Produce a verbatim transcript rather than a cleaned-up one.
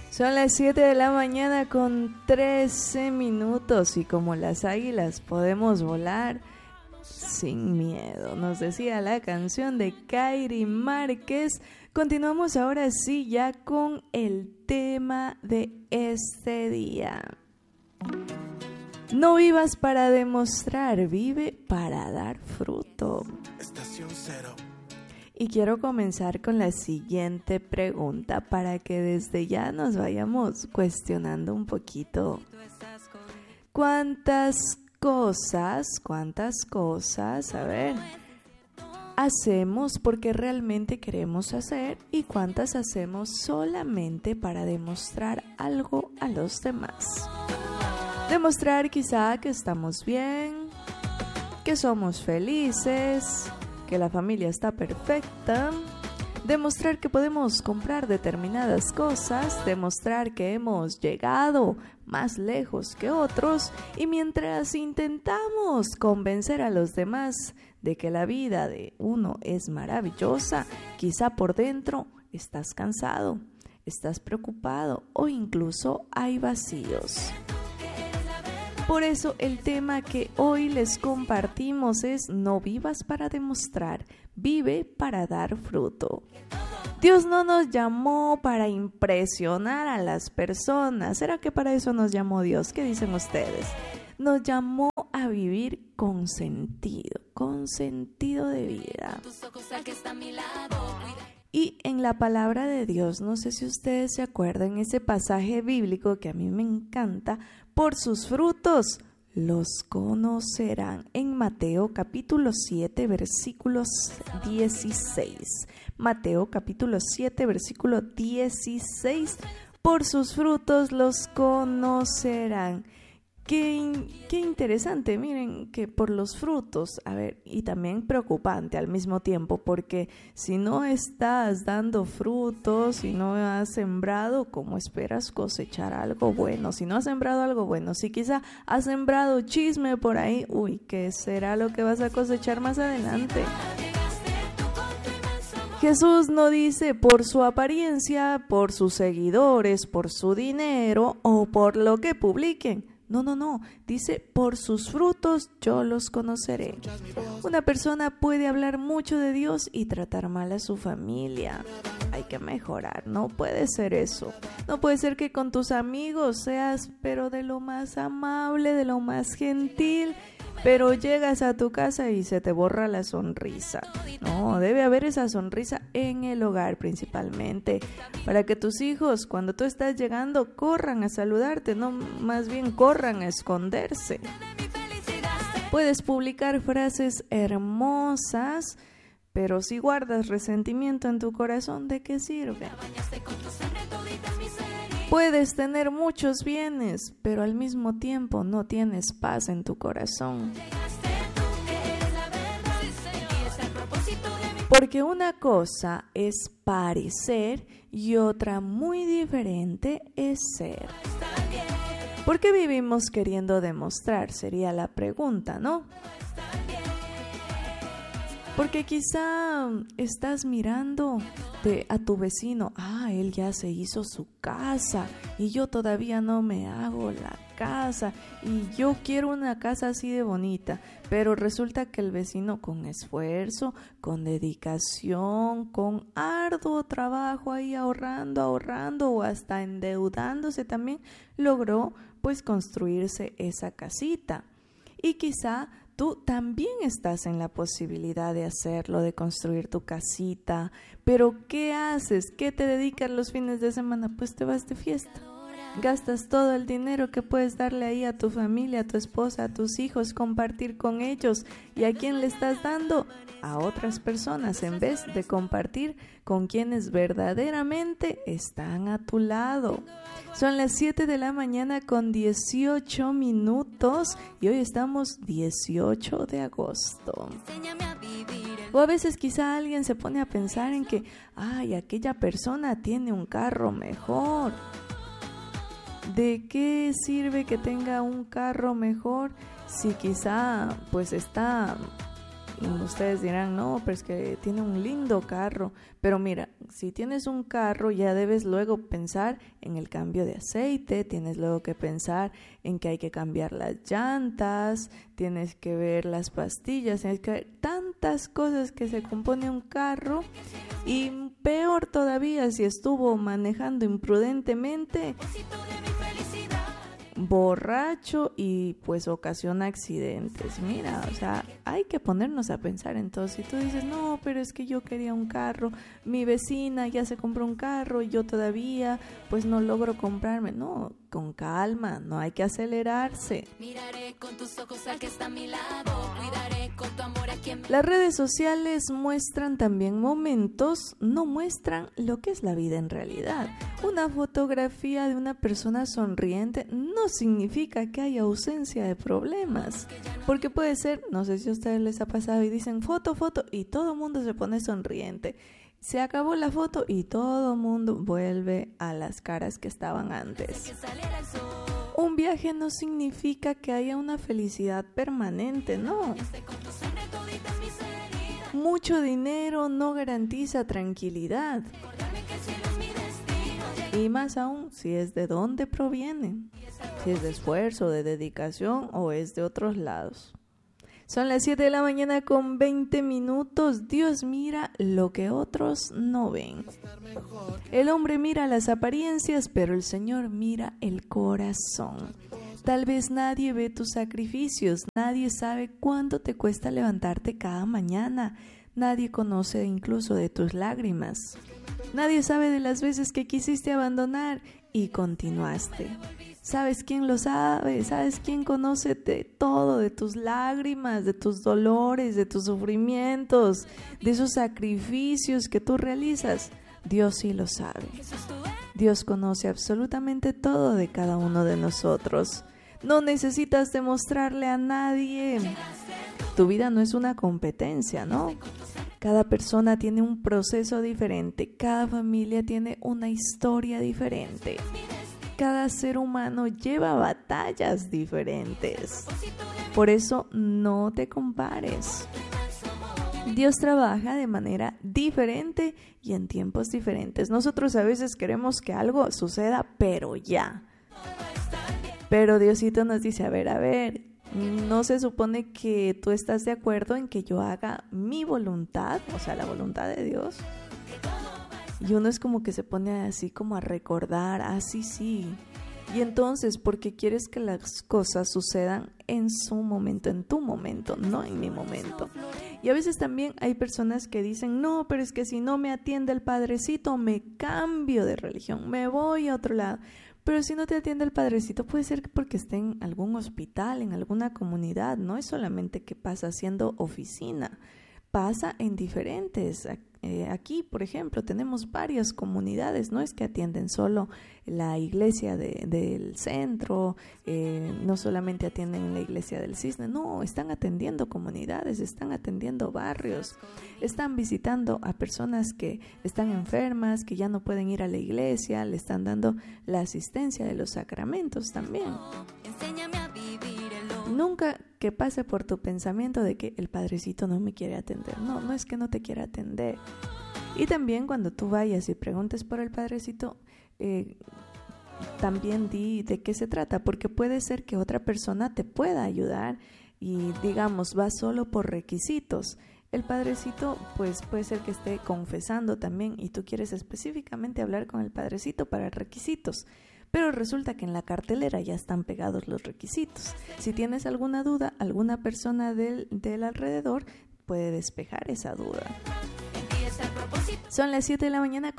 Son las siete de la mañana con trece minutos y como las águilas podemos volar sin miedo, nos decía la canción de Kairi Márquez. Continuamos ahora sí ya con el tema de este día. No vivas para demostrar, vive para dar fruto. Estación cero. Y quiero comenzar con la siguiente pregunta para que desde ya nos vayamos cuestionando un poquito. ¿Cuántas cosas, cuántas cosas, a ver, hacemos porque realmente queremos hacer y cuántas hacemos solamente para demostrar algo a los demás? Demostrar quizá que estamos bien, que somos felices, que la familia está perfecta, demostrar que podemos comprar determinadas cosas, demostrar que hemos llegado más lejos que otros, y mientras intentamos convencer a los demás de que la vida de uno es maravillosa, quizá por dentro estás cansado, estás preocupado o incluso hay vacíos. Por eso el tema que hoy les compartimos es: no vivas para demostrar, vive para dar fruto. Dios no nos llamó para impresionar a las personas. ¿Será que para eso nos llamó Dios? ¿Qué dicen ustedes? Nos llamó a vivir con sentido, con sentido de vida. Y en la palabra de Dios, no sé si ustedes se acuerdan, ese pasaje bíblico que a mí me encanta: por sus frutos los conocerán. En Mateo capítulo siete, versículos dieciséis. Mateo capítulo siete, versículo dieciséis. Por sus frutos los conocerán. Qué, qué interesante, miren, que por los frutos, a ver, y también preocupante al mismo tiempo, porque si no estás dando frutos, si no has sembrado, ¿cómo esperas cosechar algo bueno? Si no has sembrado algo bueno, si quizá has sembrado chisme por ahí, uy, ¿qué será lo que vas a cosechar más adelante? Jesús no dice por su apariencia, por sus seguidores, por su dinero o por lo que publiquen. No, no, no, dice: por sus frutos yo los conoceré. Una persona puede hablar mucho de Dios y tratar mal a su familia. Hay que mejorar, no puede ser eso. No puede ser que con tus amigos seas pero de lo más amable, de lo más gentil, pero llegas a tu casa y se te borra la sonrisa. No, debe haber esa sonrisa en el hogar principalmente, para que tus hijos, cuando tú estás llegando, corran a saludarte, no más bien corran a esconderse. Puedes publicar frases hermosas, pero si guardas resentimiento en tu corazón, ¿de qué sirve? Puedes tener muchos bienes, pero al mismo tiempo no tienes paz en tu corazón. Porque una cosa es parecer y otra muy diferente es ser. ¿Por qué vivimos queriendo demostrar? Sería la pregunta, ¿no? Porque quizá estás mirando de, a tu vecino: ah, él ya se hizo su casa y yo todavía no me hago la casa y yo quiero una casa así de bonita, pero resulta que el vecino, con esfuerzo, con dedicación, con arduo trabajo ahí ahorrando, ahorrando o hasta endeudándose también, logró pues construirse esa casita. Y quizá tú también estás en la posibilidad de hacerlo, de construir tu casita, pero ¿qué haces? ¿Qué te dedicas los fines de semana? Pues te vas de fiesta. Gastas todo el dinero que puedes darle ahí a tu familia, a tu esposa, a tus hijos, compartir con ellos. ¿Y a quién le estás dando? A otras personas, en vez de compartir con quienes verdaderamente están a tu lado. Son las siete de la mañana con dieciocho minutos y hoy estamos dieciocho de agosto. O a veces quizá alguien se pone a pensar en que, ay, aquella persona tiene un carro mejor. ¿De qué sirve que tenga un carro mejor si quizá pues está Ustedes dirán, no, pero es que tiene un lindo carro. Pero mira, si tienes un carro, ya debes luego pensar en el cambio de aceite, tienes luego que pensar en que hay que cambiar las llantas, tienes que ver las pastillas, tienes que ver tantas cosas que se compone un carro. Y peor todavía si estuvo manejando imprudentemente, borracho y pues ocasiona accidentes. Mira, o sea, hay que ponernos a pensar. Entonces, si tú dices, no, pero es que yo quería un carro, mi vecina ya se compró un carro y yo todavía pues no logro comprarme. No, con calma, no hay que acelerarse. Miraré con tus ojos al que está a mi lado, cuidaré con tu amor a quien... Las redes sociales muestran también momentos, no muestran lo que es la vida en realidad. Una fotografía de una persona sonriente no significa que haya ausencia de problemas, porque puede ser, no sé si a ustedes les ha pasado y dicen foto, foto y todo el mundo se pone sonriente. Se acabó la foto y todo el mundo vuelve a las caras que estaban antes. Un viaje no significa que haya una felicidad permanente, no. Mucho dinero no garantiza tranquilidad. Y más aún, si es de dónde proviene, si es de esfuerzo, de dedicación o es de otros lados. Son las siete de la mañana con veinte minutos. Dios mira lo que otros no ven. El hombre mira las apariencias, pero el Señor mira el corazón. Tal vez nadie ve tus sacrificios, nadie sabe cuánto te cuesta levantarte cada mañana, nadie conoce incluso de tus lágrimas. Nadie sabe de las veces que quisiste abandonar y continuaste. ¿Sabes quién lo sabe? ¿Sabes quién conoce de todo? De tus lágrimas, de tus dolores, de tus sufrimientos, de esos sacrificios que tú realizas. Dios sí lo sabe. Dios conoce absolutamente todo de cada uno de nosotros. No necesitas demostrarle a nadie. Tu vida no es una competencia, ¿no? Cada persona tiene un proceso diferente. Cada familia tiene una historia diferente. Cada ser humano lleva batallas diferentes. Por eso no te compares. Dios trabaja de manera diferente y en tiempos diferentes. Nosotros a veces queremos que algo suceda, pero ya. Pero Diosito nos dice, a ver, a ver, no se supone que tú estás de acuerdo en que yo haga mi voluntad, o sea, la voluntad de Dios. Y uno es como que se pone así como a recordar, ah, sí, sí. Y entonces, porque quieres que las cosas sucedan en su momento, en tu momento, no en mi momento. Y a veces también hay personas que dicen, no, pero es que si no me atiende el padrecito, me cambio de religión, me voy a otro lado. Pero si no te atiende el padrecito, puede ser porque esté en algún hospital, en alguna comunidad. No es solamente que pasa haciendo oficina, pasa en diferentes. Eh, aquí, por ejemplo, tenemos varias comunidades, no es que atienden solo la iglesia de, del centro, eh, no solamente atienden la iglesia del Cisne, no, están atendiendo comunidades, están atendiendo barrios, están visitando a personas que están enfermas, que ya no pueden ir a la iglesia, le están dando la asistencia de los sacramentos también. Enséñame a vivir el... Nunca que pase por tu pensamiento de que el padrecito no me quiere atender. No, no es que no te quiera atender. Y también cuando tú vayas y preguntes por el padrecito, eh, también di de qué se trata, porque puede ser que otra persona te pueda ayudar y digamos, va solo por requisitos. El padrecito pues puede ser que esté confesando también y tú quieres específicamente hablar con el padrecito para requisitos. Pero resulta que en la cartelera ya están pegados los requisitos. Si tienes alguna duda, alguna persona del, del alrededor puede despejar esa duda. Son las siete de la mañana